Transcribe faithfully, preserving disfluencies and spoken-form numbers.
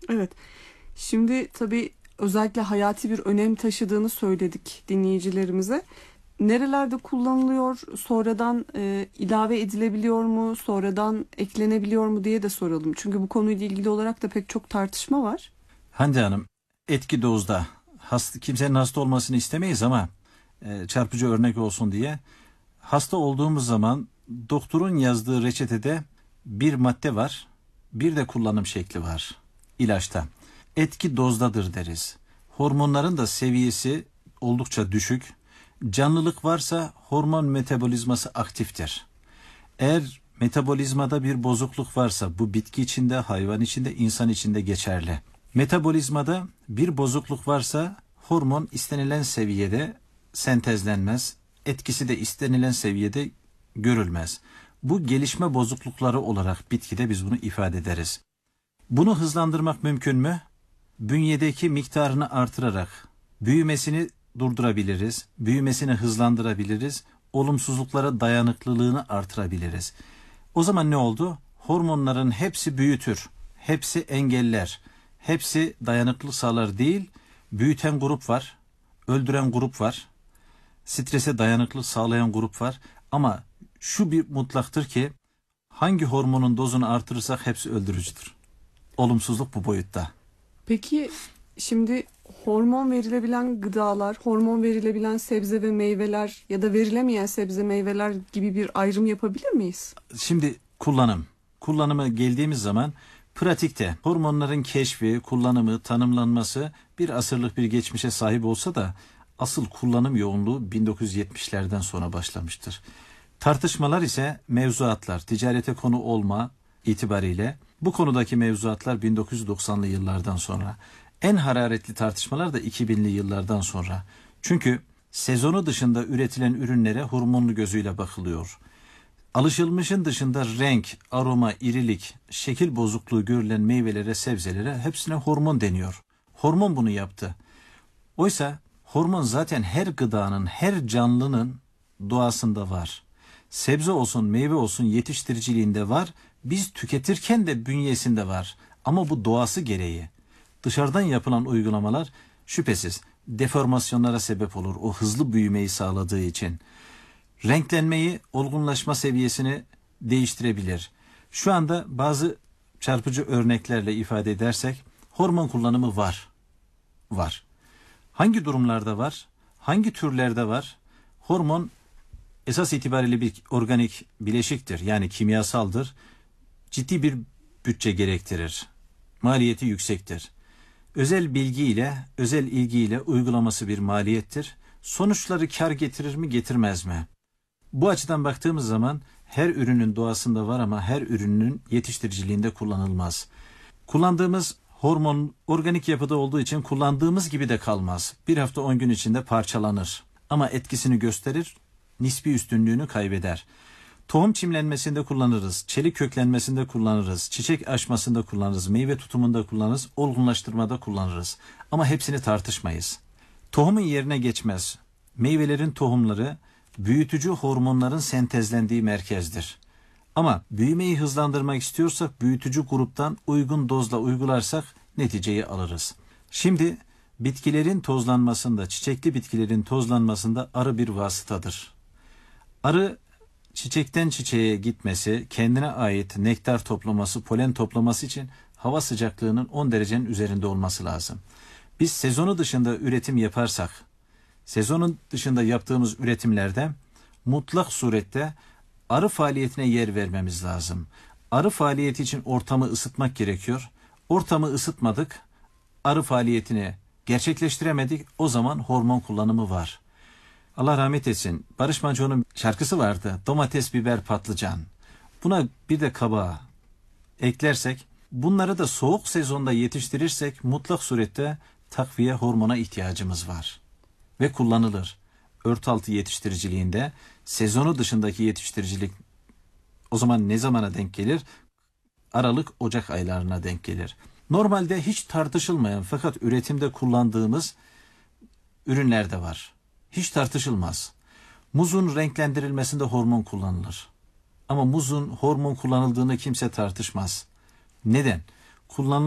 Evet. Şimdi tabii özellikle hayati bir önem taşıdığını söyledik dinleyicilerimize. Nerelerde kullanılıyor, sonradan e, ilave edilebiliyor mu, sonradan eklenebiliyor mu diye de soralım. Çünkü bu konuyla ilgili olarak da pek çok tartışma var. Hande Hanım, etki dozda hasta, kimsenin hasta olmasını istemeyiz ama e, çarpıcı örnek olsun diye hasta olduğumuz zaman doktorun yazdığı reçetede bir madde var, bir de kullanım şekli var ilaçta. Etki dozdadır deriz. Hormonların da seviyesi oldukça düşük. Canlılık varsa hormon metabolizması aktiftir. Eğer metabolizmada bir bozukluk varsa bu bitki içinde, hayvan içinde, insan içinde geçerli. Metabolizmada bir bozukluk varsa hormon istenilen seviyede sentezlenmez, etkisi de istenilen seviyede görülmez. Bu gelişme bozuklukları olarak bitkide biz bunu ifade ederiz. Bunu hızlandırmak mümkün mü? Bünyedeki miktarını artırarak büyümesini durdurabiliriz, büyümesini hızlandırabiliriz, olumsuzluklara dayanıklılığını artırabiliriz. O zaman ne oldu? Hormonların hepsi büyütür, hepsi engeller, hepsi dayanıklılık sağlar değil, büyüten grup var, öldüren grup var, strese dayanıklılık sağlayan grup var. Ama şu bir mutlaktır ki hangi hormonun dozunu artırırsak hepsi öldürücüdür. Olumsuzluk bu boyutta. Peki şimdi hormon verilebilen gıdalar, hormon verilebilen sebze ve meyveler ya da verilemeyen sebze meyveler gibi bir ayrım yapabilir miyiz? Şimdi kullanım. Kullanıma geldiğimiz zaman pratikte hormonların keşfi, kullanımı, tanımlanması bir asırlık bir geçmişe sahip olsa da asıl kullanım yoğunluğu bin dokuz yüz yetmişlerden sonra başlamıştır. Tartışmalar ise mevzuatlar, ticarete konu olma itibariyle bu konudaki mevzuatlar bin dokuz yüz doksanlı yıllardan sonra. En hararetli tartışmalar da iki binli yıllardan sonra. Çünkü sezonu dışında üretilen ürünlere hormonlu gözüyle bakılıyor. Alışılmışın dışında renk, aroma, irilik, şekil bozukluğu görülen meyvelere, sebzelere hepsine hormon deniyor. Hormon bunu yaptı. Oysa hormon zaten her gıdanın, her canlının doğasında var. Sebze olsun, meyve olsun yetiştiriciliğinde var. Biz tüketirken de bünyesinde var. Ama bu doğası gereği. Dışarıdan yapılan uygulamalar şüphesiz deformasyonlara sebep olur. O hızlı büyümeyi sağladığı için. Renklenmeyi, olgunlaşma seviyesini değiştirebilir. Şu anda bazı çarpıcı örneklerle ifade edersek hormon kullanımı var. Var. Hangi durumlarda var? Hangi türlerde var? Hormon esas itibariyle bir organik bileşiktir. Yani kimyasaldır. Ciddi bir bütçe gerektirir. Maliyeti yüksektir. Özel bilgiyle, özel ilgiyle uygulaması bir maliyettir. Sonuçları kar getirir mi, getirmez mi? Bu açıdan baktığımız zaman her ürünün doğasında var ama her ürünün yetiştiriciliğinde kullanılmaz. Kullandığımız hormon organik yapıda olduğu için kullandığımız gibi de kalmaz. Bir hafta on gün içinde parçalanır. Ama etkisini gösterir, nispi üstünlüğünü kaybeder. Tohum çimlenmesinde kullanırız, çelik köklenmesinde kullanırız, çiçek açmasında kullanırız, meyve tutumunda kullanırız, olgunlaştırmada kullanırız. Ama hepsini tartışmayız. Tohumun yerine geçmez. Meyvelerin tohumları büyütücü hormonların sentezlendiği merkezdir. Ama büyümeyi hızlandırmak istiyorsak büyütücü gruptan uygun dozla uygularsak neticeyi alırız. Şimdi bitkilerin tozlanmasında, çiçekli bitkilerin tozlanmasında arı bir vasıtadır. Arı çiçekten çiçeğe gitmesi, kendine ait nektar toplaması, polen toplaması için hava sıcaklığının on derecenin üzerinde olması lazım. Biz sezonu dışında üretim yaparsak, sezonun dışında yaptığımız üretimlerde mutlak surette arı faaliyetine yer vermemiz lazım. Arı faaliyeti için ortamı ısıtmak gerekiyor. Ortamı ısıtmadık, arı faaliyetini gerçekleştiremedik, o zaman hormon kullanımı var. Allah rahmet etsin, Barış Manço'nun şarkısı vardı, domates, biber, patlıcan. Buna bir de kabağı eklersek, bunları da soğuk sezonda yetiştirirsek mutlak surette takviye hormona ihtiyacımız var. Ve kullanılır. Örtü altı yetiştiriciliğinde sezonu dışındaki yetiştiricilik o zaman ne zamana denk gelir? Aralık-Ocak aylarına denk gelir. Normalde hiç tartışılmayan fakat üretimde kullandığımız ürünler de var. Hiç tartışılmaz. Muzun renklendirilmesinde hormon kullanılır. Ama muzun hormon kullanıldığını kimse tartışmaz. Neden? Kullanılan